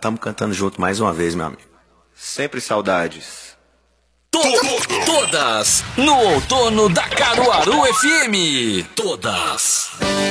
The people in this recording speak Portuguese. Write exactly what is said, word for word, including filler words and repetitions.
estamos cantando junto mais uma vez, meu amigo. Sempre saudades. To todas no outono da Caruaru F M. Todas.